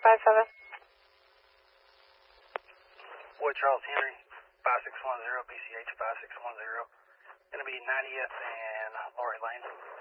57. Wood Charles Henry, 5610, BCH 5610. Going to be 90th and Laurie Lane.